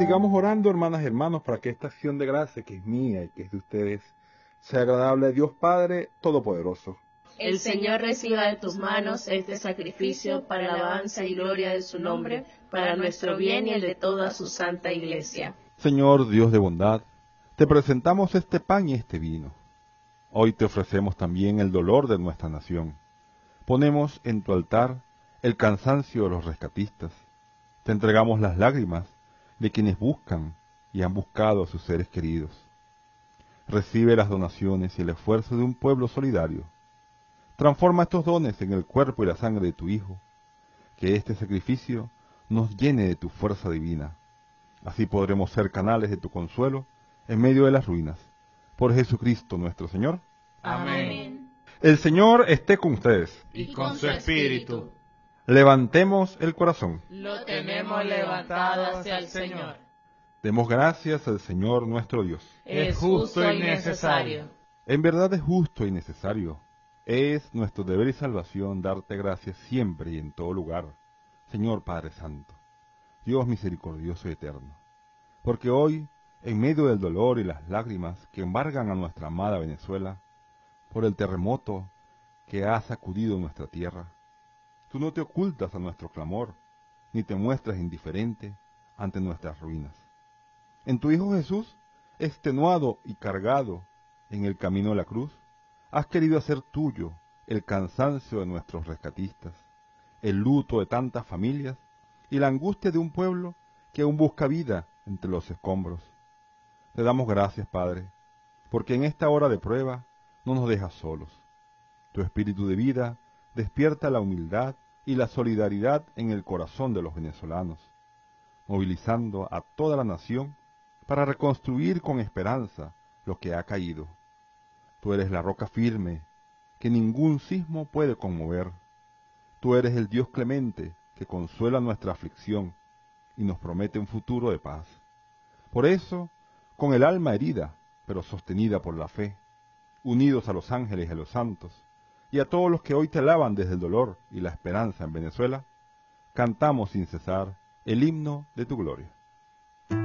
sigamos orando, hermanas y hermanos, para que esta acción de gracia, que es mía y que es de ustedes, sea agradable a Dios Padre Todopoderoso. El Señor reciba de tus manos este sacrificio para alabanza y gloria de su nombre, para nuestro bien y el de toda su santa Iglesia. Señor Dios de bondad, te presentamos este pan y este vino. Hoy te ofrecemos también el dolor de nuestra nación. Ponemos en tu altar el cansancio de los rescatistas. Te entregamos las lágrimas de quienes buscan y han buscado a sus seres queridos. Recibe las donaciones y el esfuerzo de un pueblo solidario. Transforma estos dones en el cuerpo y la sangre de tu Hijo. Que este sacrificio nos llene de tu fuerza divina. Así podremos ser canales de tu consuelo en medio de las ruinas. Por Jesucristo nuestro Señor. Amén. El Señor esté con ustedes. Y con su espíritu. Levantemos el corazón. Lo tenemos levantado hacia el Señor. Demos gracias al Señor nuestro Dios. Es justo y necesario. En verdad es justo y necesario. Es nuestro deber y salvación darte gracias siempre y en todo lugar, Señor Padre Santo, Dios misericordioso y eterno. Porque hoy, en medio del dolor y las lágrimas que embargan a nuestra amada Venezuela, por el terremoto que ha sacudido nuestra tierra, tú no te ocultas a nuestro clamor, ni te muestras indiferente ante nuestras ruinas. En tu Hijo Jesús, extenuado y cargado en el camino de la cruz, has querido hacer tuyo el cansancio de nuestros rescatistas, el luto de tantas familias y la angustia de un pueblo que aún busca vida entre los escombros. Te damos gracias, Padre, porque en esta hora de prueba no nos dejas solos. Tu espíritu de vida despierta la humildad y la solidaridad en el corazón de los venezolanos, movilizando a toda la nación para reconstruir con esperanza lo que ha caído. Tú eres la roca firme que ningún sismo puede conmover. Tú eres el Dios clemente que consuela nuestra aflicción y nos promete un futuro de paz. Por eso, con el alma herida, pero sostenida por la fe, unidos a los ángeles y a los santos, y a todos los que hoy te alaban desde el dolor y la esperanza en Venezuela, cantamos sin cesar el himno de tu gloria.